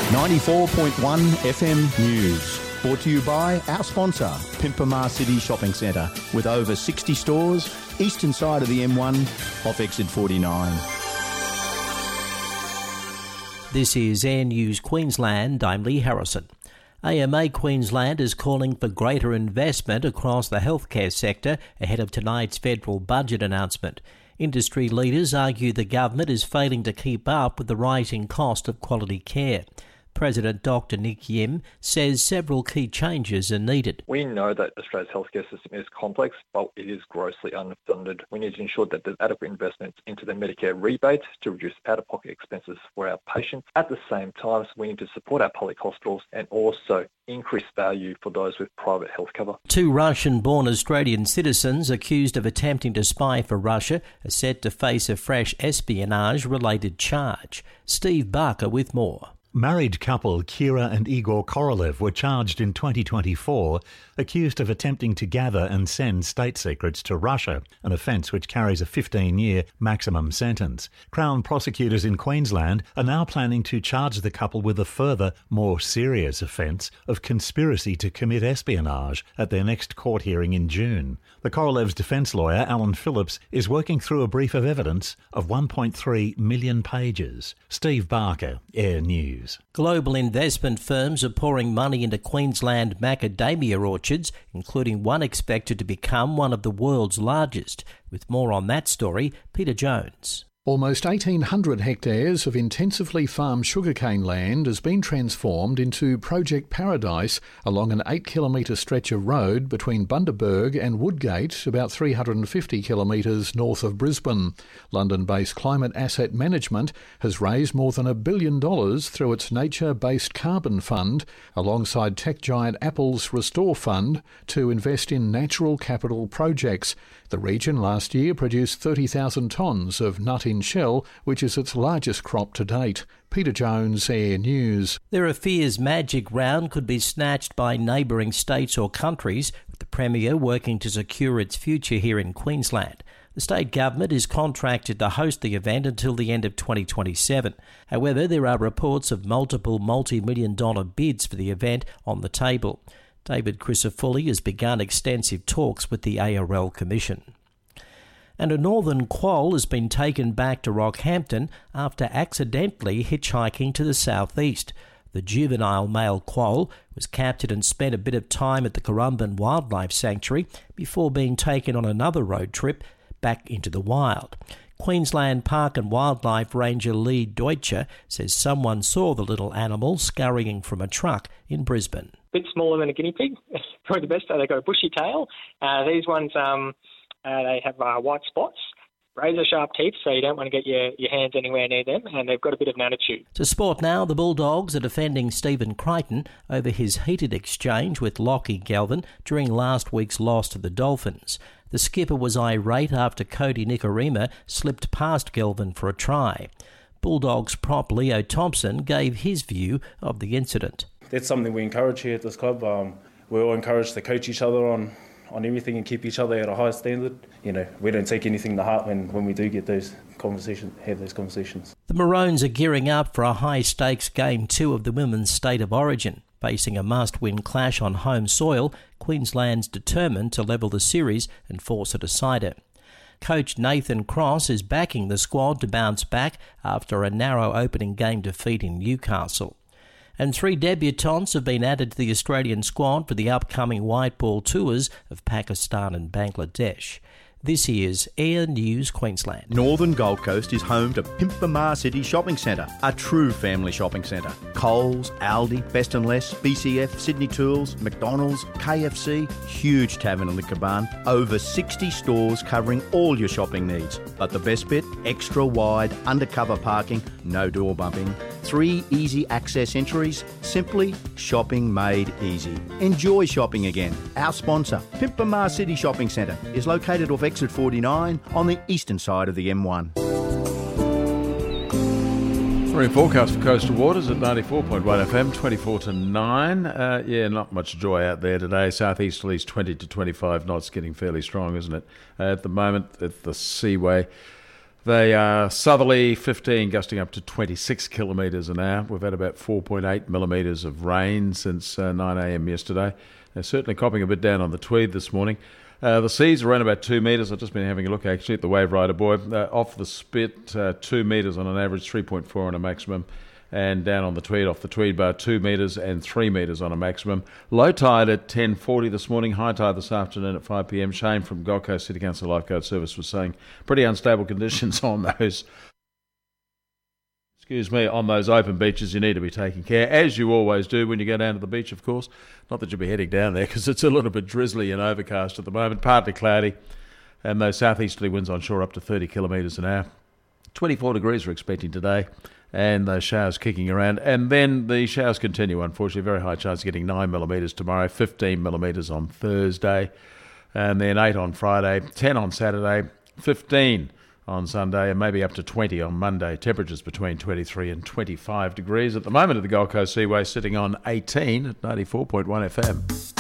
94.1 FM News. Brought to you by our sponsor, Pimpamar City Shopping Centre, with over 60 stores, eastern side of the M1, off exit 49. This is Air News Queensland. I'm Lee Harrison. AMA Queensland is calling for greater investment across the healthcare sector ahead of tonight's federal budget announcement. Industry leaders argue the government is failing to keep up with the rising cost of quality care. President Dr Nick Yim says several key changes are needed. We know that Australia's healthcare system is complex, but it is grossly underfunded. We need to ensure that there's adequate investments into the Medicare rebate to reduce out-of-pocket expenses for our patients. At the same time, we need to support our public hospitals and also increase value for those with private health cover. Two Russian-born Australian citizens accused of attempting to spy for Russia are set to face a fresh espionage-related charge. Steve Barker with more. Married couple Kira and Igor Korolev were charged in 2024, accused of attempting to gather and send state secrets to Russia, an offence which carries a 15-year maximum sentence. Crown prosecutors in Queensland are now planning to charge the couple with a further, more serious offence of conspiracy to commit espionage at their next court hearing in June. The Korolevs' defence lawyer, Alan Phillips, is working through a brief of evidence of 1.3 million pages. Steve Barker, Air News. Global investment firms are pouring money into Queensland macadamia orchards, including one expected to become one of the world's largest. With more on that story, Peter Jones. Almost 1,800 hectares of intensively farmed sugarcane land has been transformed into Project Paradise along an 8-kilometre stretch of road between Bundaberg and Woodgate, about 350 kilometres north of Brisbane. London-based Climate Asset Management has raised more than $1 billion through its nature-based carbon fund, alongside tech giant Apple's Restore Fund, to invest in natural capital projects. The region last year produced 30,000 tonnes of nut in shell, which is its largest crop to date. Peter Jones, Air News. There are fears Magic Round could be snatched by neighbouring states or countries, with the Premier working to secure its future here in Queensland. The state government is contracted to host the event until the end of 2027. However, there are reports of multiple multi-million-dollar bids for the event on the table. David Crisafulli has begun extensive talks with the ARL Commission. And a northern quoll has been taken back to Rockhampton after accidentally hitchhiking to the southeast. The juvenile male quoll was captured and spent a bit of time at the Currumbin Wildlife Sanctuary before being taken on another road trip back into the wild. Queensland Park and Wildlife Ranger Lee Deutscher says someone saw the little animal scurrying from a truck in Brisbane. Bit smaller than a guinea pig, probably the best. They've got a bushy tail. These ones, they have white spots, razor sharp teeth, so you don't want to get your hands anywhere near them, and they've got a bit of an attitude. To sport now, the Bulldogs are defending Stephen Crichton over his heated exchange with Lockie Galvin during last week's loss to the Dolphins. The skipper was irate after Cody Nikorima slipped past Galvin for a try. Bulldogs prop Leo Thompson gave his view of the incident. That's something we encourage here at this club. We're all encouraged to coach each other on everything and keep each other at a high standard. You know, we don't take anything to heart when we do get those conversations, have those conversations. The Maroons are gearing up for a high-stakes Game 2 of the Women's State of Origin. Facing a must-win clash on home soil, Queensland's determined to level the series and force a decider. Coach Nathan Cross is backing the squad to bounce back after a narrow opening game defeat in Newcastle. And 3 debutants have been added to the Australian squad for the upcoming white ball tours of Pakistan and Bangladesh. This is Air News Queensland. Northern Gold Coast is home to Pimpamar City Shopping Centre, a true family shopping centre. Coles, Aldi, Best & Less, BCF, Sydney Tools, McDonald's, KFC, huge tavern and liquor barn, over 60 stores covering all your shopping needs. But the best bit, extra wide undercover parking, no door bumping, 3 easy access entries, simply shopping made easy. Enjoy shopping again. Our sponsor, Pimpamar City Shopping Centre, is located off exit 49 on the eastern side of the M1. Marine forecast for coastal waters at 94.1 FM, 24 to 9. Not much joy out there today. Southeasterlies 20 to 25 knots, getting fairly strong, isn't it? At the moment, at the Seaway, They are southerly, 15, gusting up to 26 kilometres an hour. We've had about 4.8 millimetres of rain since 9 a.m. yesterday. They're certainly copping a bit down on the Tweed this morning. The seas are around about 2 metres. I've just been having a look actually at the Wave Rider Boy. Off the Spit, 2 metres on an average, 3.4 on a maximum. And down on the Tweed, off the Tweed Bar, 2 metres and 3 metres on a maximum. Low tide at 10:40 this morning, high tide this afternoon at 5 p.m. Shane from Gold Coast City Council Lifeguard Service was saying pretty unstable conditions on those, on those open beaches. You need to be taking care, as you always do when you go down to the beach, of course. Not that you'll be heading down there because it's a little bit drizzly and overcast at the moment, partly cloudy, and those southeasterly winds on shore up to 30 kilometres an hour. 24 degrees we're expecting today, and those showers kicking around. And then the showers continue, unfortunately. Very high chance of getting 9 millimetres tomorrow, 15 millimetres on Thursday, and then 8 on Friday, 10 on Saturday, 15 on Sunday, and maybe up to 20 on Monday. Temperatures between 23 and 25 degrees. At the moment at the Gold Coast Seaway, sitting on 18 at 94.1 FM.